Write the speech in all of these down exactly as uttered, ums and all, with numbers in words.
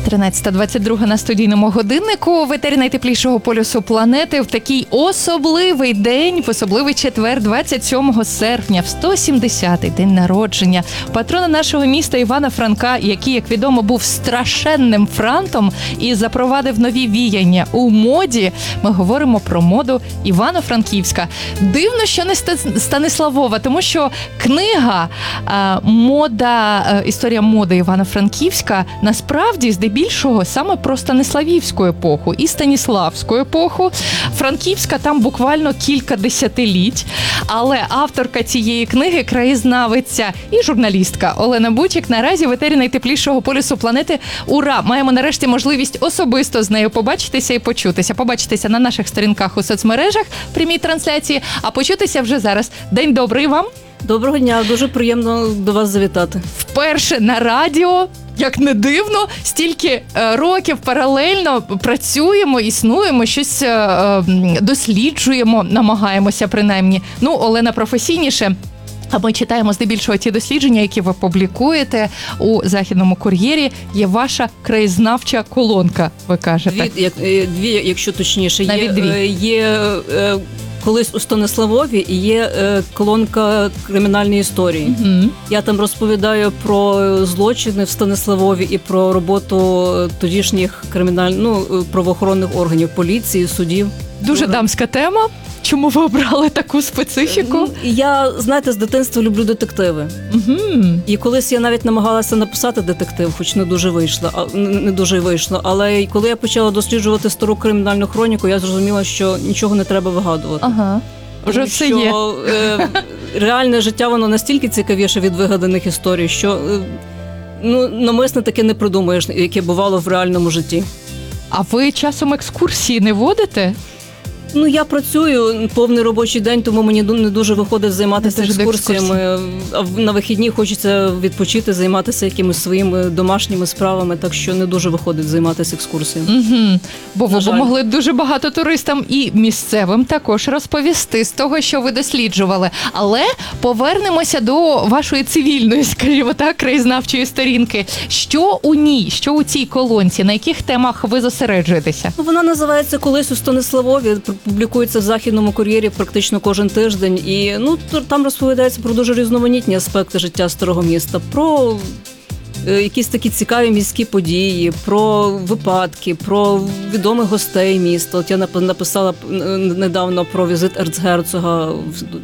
тринадцята двадцять два на студійному годиннику. В етері найтеплішого полюсу планети в такий особливий день, в особливий четвер, двадцять сьомого серпня, в сто сімдесятий день народження патрона нашого міста Івана Франка, який, як відомо, був страшенним франтом і запровадив нові віяння у моді. Ми говоримо про моду Івано-Франківська. Дивно, що не Станиславова, тому що книга «Мода», історія моди Івано-Франківська насправді здебільшого саме про Станиславівську епоху і Станіславську епоху. Франківська там буквально кілька десятиліть, але авторка цієї книги, краєзнавиця і журналістка Олена Бучик наразі в етері найтеплішого полюсу планети. Ура! Маємо нарешті можливість особисто з нею побачитися і почутися. Побачитися на наших сторінках у соцмережах, прямій трансляції, а почутися вже зараз. День добрий вам! Доброго дня, дуже приємно до вас завітати. Вперше на радіо, як не дивно, стільки е, років паралельно працюємо, існуємо, щось е, досліджуємо, намагаємося принаймні. Ну, Олена професійніше. А ми читаємо здебільшого ті дослідження, які ви публікуєте у «Західному кур'єрі». Є ваша краєзнавча колонка, ви кажете. Дві, як, дві якщо точніше. Навіть є, дві. Є е, колись у Станиславові і є е, колонка кримінальної історії. Угу. Я там розповідаю про злочини в Станиславові і про роботу тодішніх криміналь... ну, правоохоронних органів, поліції, судів. Дуже Добре. дамська тема. Чому ви обрали таку специфіку? Я, знаєте, з дитинства люблю детективи. Угу. І колись я навіть намагалася написати детектив, хоч не дуже вийшло, а не дуже вийшло. Але коли я почала досліджувати стару кримінальну хроніку, я зрозуміла, що нічого не треба вигадувати. Ага. Вже все що, є. Е, реальне життя, воно настільки цікавіше від вигаданих історій, що е, ну, намисне таке не придумаєш, яке бувало в реальному житті. А ви часом екскурсії не водите? Ну, я працюю повний робочий день, тому мені не дуже виходить займатися екскурсіями. А на вихідні хочеться відпочити, займатися якимись своїми домашніми справами, так що не дуже виходить займатися екскурсіями. Угу. Бо ви б могли дуже багато туристам і місцевим також розповісти з того, що ви досліджували. Але повернемося до вашої цивільної, скажімо так, краєзнавчої сторінки. Що у ній, що у цій колонці, на яких темах ви зосереджуєтеся? Ну, вона називається «Колись у Станиславові», публікується в «Західному кур'єрі» практично кожен тиждень. І ну, там розповідається про дуже різноманітні аспекти життя старого міста, про е, якісь такі цікаві міські події, про випадки, про відомих гостей міста. От я написала недавно про візит ерцгерцога в,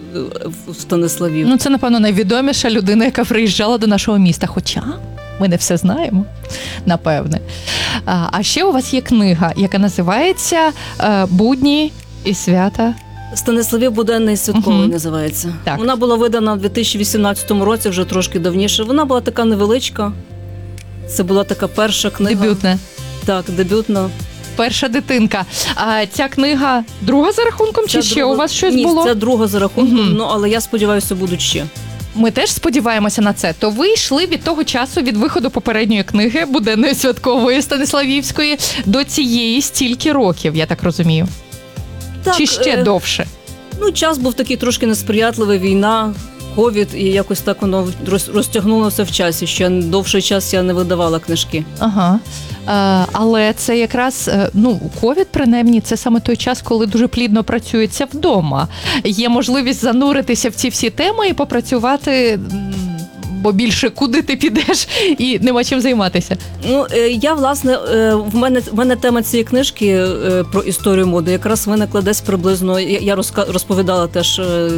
в Станиславів. Ну, це, напевно, найвідоміша людина, яка приїжджала до нашого міста. Хоча ми не все знаємо, напевне. А, а ще у вас є книга, яка називається «Будні і свята». «Станиславів буденний і святковий» угу. називається. Так. Вона була видана в дві тисячі вісімнадцятому році, вже трошки давніше. Вона була така невеличка. Це була така перша книга. Дебютна. Так, дебютна. Перша дитинка. А ця книга друга за рахунком, чи це ще друга... у вас щось Ні, було? Ні, це друга за рахунком, угу. ну, але я сподіваюся, будуть ще. Ми теж сподіваємося на це. То ви йшли від того часу, від виходу попередньої книги, буденної святкової Станиславівської, до цієї стільки років, я так розумію. Так, чи ще е... довше? Ну, час був такий трошки несприятливий, війна, ковід, і якось так воно розтягнулося в часі. Ще довший час я не видавала книжки. Ага. А, але це якраз, ну, ковід, принаймні, це саме той час, коли дуже плідно працюється вдома. Є можливість зануритися в ці всі теми і попрацювати, бо більше куди ти підеш і нема чим займатися. Ну, я, власне, в мене, в мене тема цієї книжки про історію моди якраз виникла десь приблизно, я розповідала теж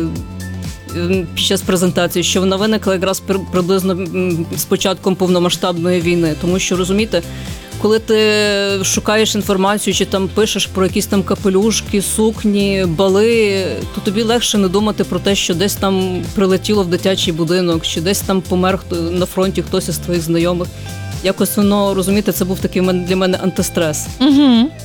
під час презентації, що вона виникла якраз приблизно з початком повномасштабної війни. Тому що, розумієте, коли ти шукаєш інформацію чи там пишеш про якісь там капелюшки, сукні, бали, то тобі легше не думати про те, що десь там прилетіло в дитячий будинок, чи десь там помер на фронті хтось із твоїх знайомих. Якось воно, розумієте, це був такий для мене антистрес. Угу.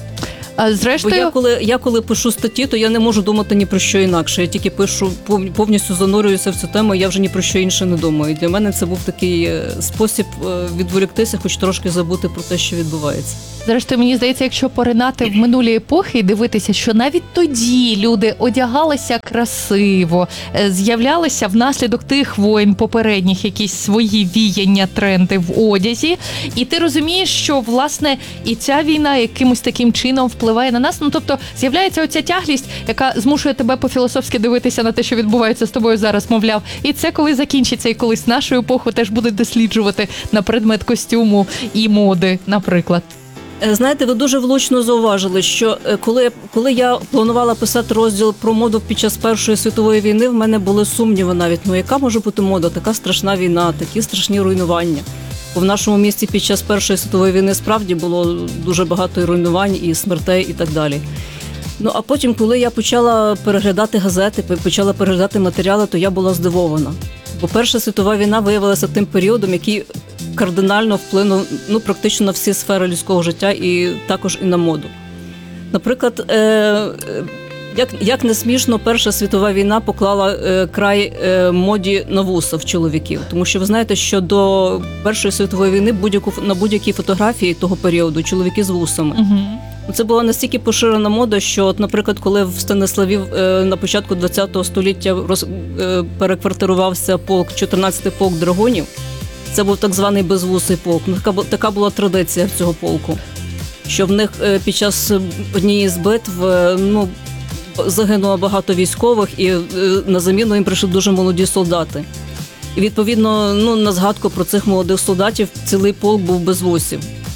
А Бо зрештою, я коли, я коли пишу статті, то я не можу думати ні про що інакше. Я тільки пишу, пов- повністю занурююся в цю тему, я вже ні про що інше не думаю. І для мене це був такий е, спосіб е, відволіктися, хоч трошки забути про те, що відбувається. зрештою, мені здається, якщо поринати в минулі епохи і дивитися, що навіть тоді люди одягалися красиво, е, з'являлися внаслідок тих воєн попередніх якісь свої віяння, тренди в одязі, і ти розумієш, що, власне, і ця війна якимось таким чином впливає на нас. Ну, тобто, з'являється оця тяглість, яка змушує тебе по-філософськи дивитися на те, що відбувається з тобою зараз, мовляв. І це коли закінчиться, і колись нашу епоху теж будуть досліджувати на предмет костюму і моди, наприклад. Е, Знаєте, ви дуже влучно зауважили, що е, коли, коли я планувала писати розділ про моду під час Першої світової війни, в мене були сумніви навіть, ну яка може бути мода, така страшна війна, такі страшні руйнування. Бо в нашому місті під час Першої світової війни справді було дуже багато і руйнувань, і смертей, і так далі. Ну, а потім, коли я почала переглядати газети, почала переглядати матеріали, то я була здивована. Бо Перша світова війна виявилася тим періодом, який кардинально вплинув, ну, практично на всі сфери людського життя і також і на моду. Наприклад, е, е, як, як не смішно, Перша світова війна поклала е, край е, моді на вуса в чоловіків. Тому що ви знаєте, що до Першої світової війни будь-яку, на будь-якій фотографії того періоду чоловіки з вусами. Угу. Це була настільки поширена мода, що, от, наприклад, коли в Станиславі е, на початку ХХ століття роз, е, переквартирувався полк, чотирнадцятий полк драгунів, це був так званий безвусий полк. Ну, така, бу- така була традиція в цього полку, що в них е, під час однієї з битв е, ну, загинуло багато військових, і е, на заміну їм прийшли дуже молоді солдати. І, відповідно, ну, на згадку про цих молодих солдатів цілий полк був без вусів.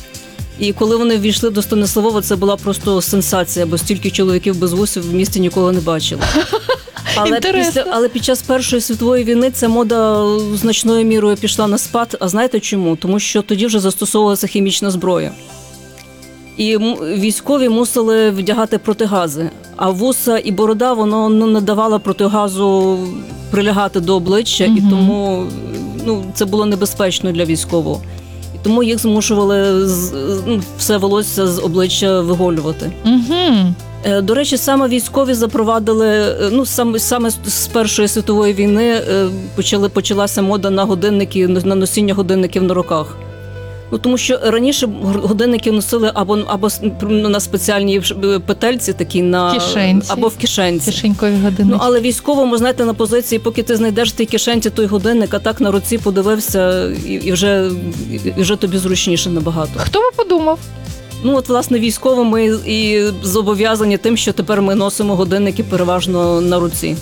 І коли вони ввійшли до Станиславова, це була просто сенсація, бо стільки чоловіків без вусів в місті ніколи не бачили. Але, Інтересно. після, але під час Першої світової війни ця мода значною мірою пішла на спад. А знаєте чому? Тому що тоді вже застосовувалася хімічна зброя. І м- військові мусили вдягати протигази. А вуса і борода, воно ну, не давало протигазу прилягати до обличчя, Мгм. і тому ну, це було небезпечно для військового. І тому їх змушували з- ну, все волосся з обличчя виголювати. Угу. Е, До речі, саме військові запровадили, е, ну саме саме з- з Першої світової війни е, почали почалася мода на годинники, на носіння годинників на руках. Ну тому що раніше гр- годинники носили або або с- на спеціальній ш- петельці, такі на Кишенці. або в кишенці. Кишенькові години. Ну але військовому, знаєте, на позиції, поки ти знайдеш в тій кишенці той годинник, а так на руці подивився, і, і вже і вже тобі зручніше набагато. Хто би подумав? Ну от власне військово ми і зобов'язані тим, що тепер ми носимо годинники переважно на руці.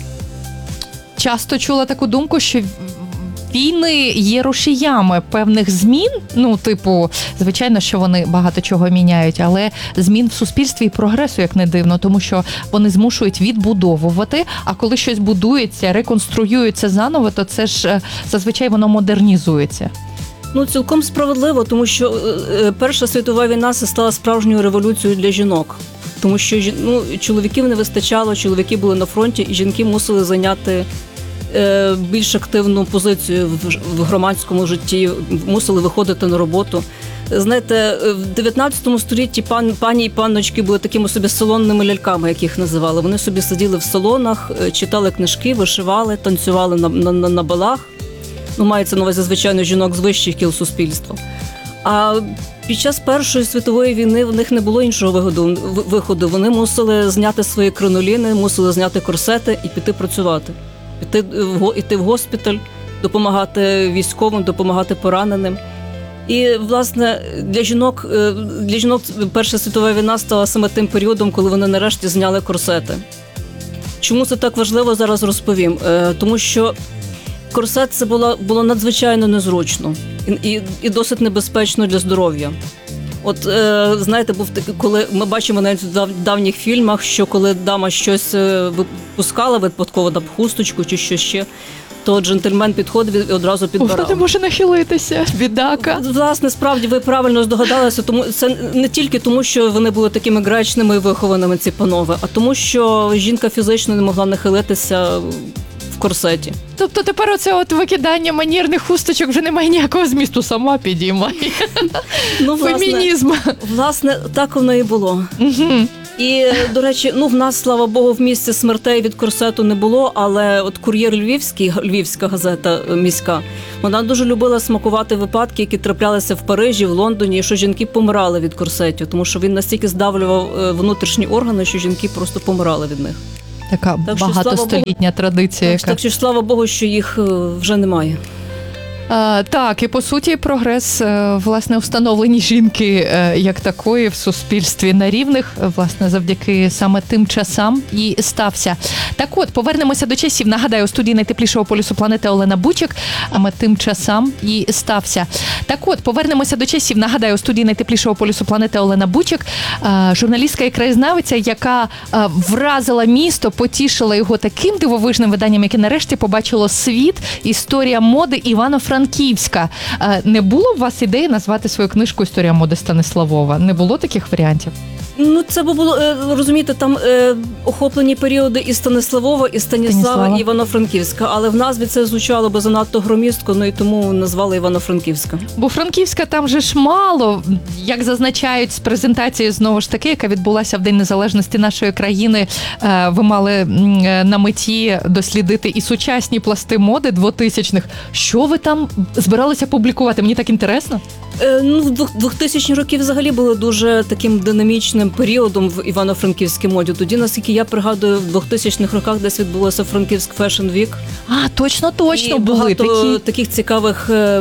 Часто чула таку думку, що війни є рушіями певних змін. Ну, типу, звичайно, що вони багато чого міняють, але змін в суспільстві і прогресу, як не дивно, тому що вони змушують відбудовувати, а коли щось будується, реконструюється заново, то це ж е, зазвичай воно модернізується. Ну, цілком справедливо, тому що е, е, Перша світова війна це стала справжньою революцією для жінок. Тому що жін- ну, чоловіків не вистачало, чоловіки були на фронті, і жінки мусили зайняти е, більш активну позицію в, ж- в громадському житті, мусили виходити на роботу. Знаєте, е, в дев'ятнадцятому столітті пан, пані і панночки були такими собі салонними ляльками, як їх називали. Вони собі сиділи в салонах, е, читали книжки, вишивали, танцювали на, на, на, на балах. Ну, мається на увазі, звичайно, жінок з вищих кіл суспільства. А під час Першої світової війни в них не було іншого виходу. в- виходу. Вони мусили зняти свої криноліни, мусили зняти корсети і піти працювати. Піти в, го- іти в госпіталь, допомагати військовим, допомагати пораненим. І, власне, для жінок, е, для жінок Перша світова війна стала саме тим періодом, коли вони нарешті зняли корсети. Чому це так важливо, зараз розповім. Е, Тому що корсет це було, було надзвичайно незручно і, і, і досить небезпечно для здоров'я. От е, знаєте, був такий, коли ми бачимо навіть в дав- давніх фільмах, що коли дама щось е, випускала випадково на хусточку чи що ще, то джентльмен підходив і одразу підбирав. Хто не може нахилитися? Бідака. Власне, справді ви правильно здогадалися, тому це не тільки тому, що вони були такими гречними і вихованими, ці панове, а тому, що жінка фізично не могла нахилитися в корсеті. Тобто тепер оце от викидання манірних хусточок вже немає ніякого змісту, сама підіймає. Ну, власне, Фемінізм. власне, так воно і було. Угу. І, до речі, ну в нас, слава Богу, в місті смертей від корсету не було, але от «Кур'єр Львівський», львівська газета міська, вона дуже любила смакувати випадки, які траплялися в Парижі, в Лондоні, що жінки помирали від корсетів, тому що він настільки здавлював внутрішні органи, що жінки просто помирали від них. Така Так що, багатостолітня традиція. Так, яка... так що, слава Богу, що їх вже немає. А, так, і по суті прогрес, власне, у встановленні жінки як такої в суспільстві на рівних, власне, завдяки саме тим часам і стався. Так от, повернемося до часів. Нагадаю, у студії найтеплішого полюсу планети Олена Бучик, саме тим часам і стався. Так от, повернемося до часів. Нагадаю, у студії найтеплішого полюсу планети Олена Бучик, журналістка і краєзнавиця, яка вразила місто, потішила його таким дивовижним виданням, яке нарешті побачило світ. Історія моди Івано-Франківська. Франківська. Не було у вас ідеї назвати свою книжку «Історія моди Станиславова»? Не було таких варіантів? Ну, це було, розумієте, там е, охоплені періоди і Станиславова, і Станіслава, Станіслава. і Івано-Франківська. Але в назві це звучало би занадто громістко, ну і тому назвали Івано-Франківська. Бо Франківська там же ж мало, як зазначають з презентації, знову ж таки, яка відбулася в День Незалежності нашої країни, е, ви мали на меті дослідити і сучасні пласти моди двотисячних. Що ви там збиралися публікувати? Мені так інтересно. Е, ну, двохтисячні роки взагалі були дуже таким динамічним періодом в Івано-Франківській моді. Тоді, наскільки я пригадую, в двохтисячних роках десь відбулося Франківськ Fashion Week. А, точно, точно, і були багато такі. таких цікавих е,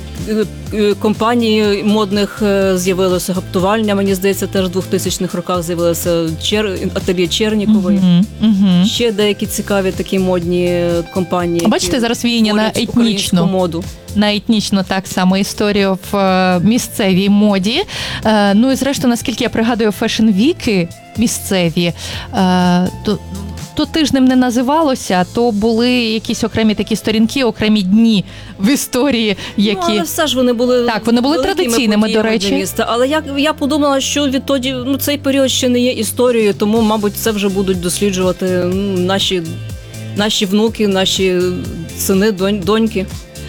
е, компаній модних е, з'явилося. Гаптувальня, мені здається, теж в двохтисячних роках з'явилося Чер... ательє Чернікової. Угу, угу. Ще деякі цікаві такі модні компанії. Бачите, зараз віяння на творять українську етнічну. моду. На етнічну так само історію в е, місцевій моді. Е, ну і зрештою, наскільки я пригадую, фешн-віки місцеві, е, то, то тижнем не називалося, то були якісь окремі такі сторінки, окремі дні в історії, які... Ну, але все ж вони були Так, вони були великими традиційними, до подіями речі. для міста. Але я, я подумала, що відтоді, ну, цей період ще не є історією, тому, мабуть, це вже будуть досліджувати ну, наші, наші внуки, наші сини, донь, доньки.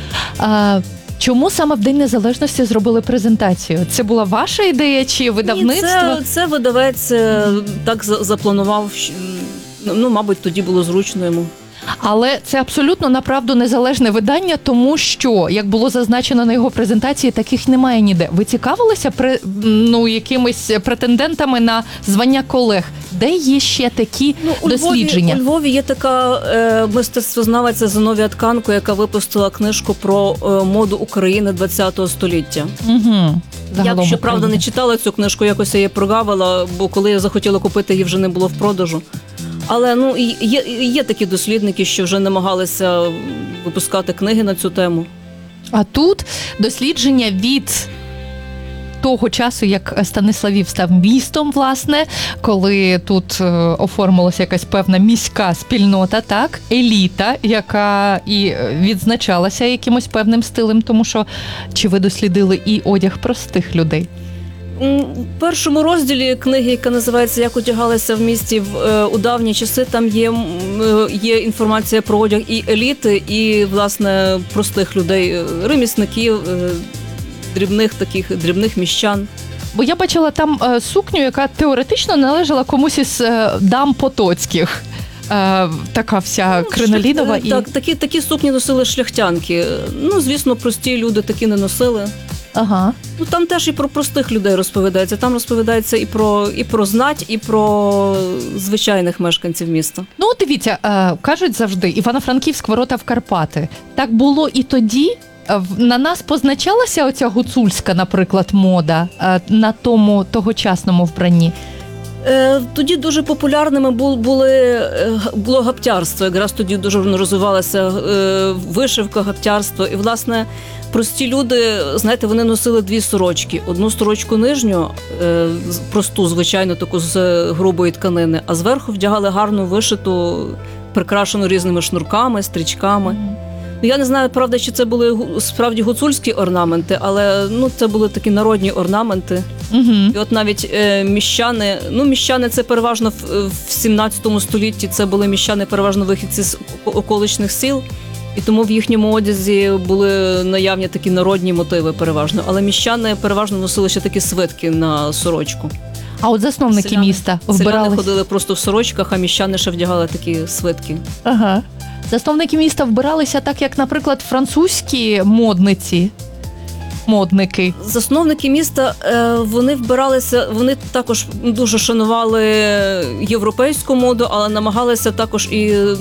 А, чому саме в День Незалежності зробили презентацію? Це була ваша ідея чи видавництво? Ні, це, це видавець е, так за- запланував, щ- ну, мабуть, тоді було зручно йому. Але це абсолютно направду незалежне видання, тому що, як було зазначено на його презентації, таких немає ніде. Ви цікавилися при, ну, якимись претендентами на звання колег? Де є ще такі Ну, у дослідження? Львові, у Львові є така е, мистецтвознавиця Зиновія Тканко, яка випустила книжку про е, моду України ХХ століття. Угу. Я, щоправда, не читала цю книжку, якось я її прогавила, бо коли я захотіла купити, її вже не було в продажу. Але ну і є, є такі дослідники, що вже намагалися випускати книги на цю тему. А тут дослідження від того часу, як Станиславів став містом, власне, коли тут е, оформилася якась певна міська спільнота, так, еліта, яка і відзначалася якимось певним стилем, тому що чи ви дослідили і одяг простих людей? У першому розділі книги, яка називається «Як одягалися в місті в, е, у давні часи», там є, м, е, є інформація про одяг і еліти, і, власне, простих людей, е, ремісників, е, дрібних таких, дрібних міщан. Бо я бачила там е, сукню, яка теоретично належала комусь із е, дам потоцьких. Е, така вся Ну, кринолінова. шлях- І... Так, такі, такі сукні носили шляхтянки. Ну, звісно, прості люди такі не носили. Ага. Ну, там теж і про простих людей розповідається. Там розповідається і про, і про знать, і про звичайних мешканців міста. Ну, от дивіться, е, кажуть завжди, Івано-Франківськ, ворота в Карпати. Так було і тоді. Е, в- На нас позначалася оця гуцульська, наприклад, мода е, на тому тогочасному вбранні. Е, тоді дуже популярними бу- були, е, г- було гаптярство. Якраз тоді дуже розвивалася е, вишивка, гаптярство. І, власне, прості люди, знаєте, вони носили дві сорочки. Одну сорочку нижню, е, з- просту, звичайно, таку з грубої тканини, а зверху вдягали гарну вишиту, прикрашену різними шнурками, стрічками. Ну, я не знаю, правда, чи це були гу- справді гуцульські орнаменти, але ну, це були такі народні орнаменти. Угу. І от навіть е, міщани, ну міщани це переважно в, в сімнадцятому столітті, це були міщани переважно вихідці з око- околичних сіл, і тому в їхньому одязі були наявні такі народні мотиви переважно. Але міщани переважно носили ще такі свитки на сорочку. А от засновники Селяни- міста Селяни вбирались. ходили просто в сорочках, а міщани ще вдягали такі свитки. Ага. Засновники міста вбиралися так, як, наприклад, французькі модниці, модники. Засновники міста е, вони вбиралися, вони також дуже шанували європейську моду, але намагалися також і